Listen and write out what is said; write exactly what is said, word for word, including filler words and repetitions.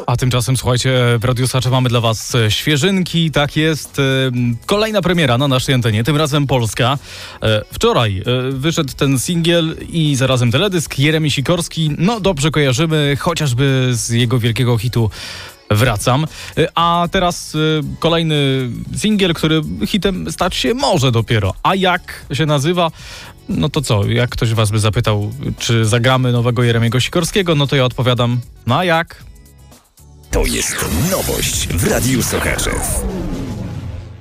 A tymczasem, słuchajcie, w Radiu Sacze mamy dla was świeżynki. Tak jest. Kolejna premiera na naszej antenie, tym razem polska. Wczoraj wyszedł ten singiel i zarazem teledysk. Jeremi Sikorski, no dobrze kojarzymy, chociażby z jego wielkiego hitu Wracam. A teraz kolejny singiel, który hitem stać się może dopiero. A jak się nazywa? No to co, jak ktoś was by zapytał, czy zagramy nowego Jeremiego Sikorskiego, no to ja odpowiadam, no a jak? To jest nowość w Radiu Sochaczew.